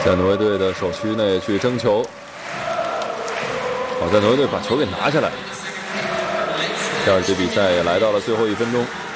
在挪威队的首区内去争球，好在挪威队把球给拿下来。第二节比赛也来到了最后1分钟。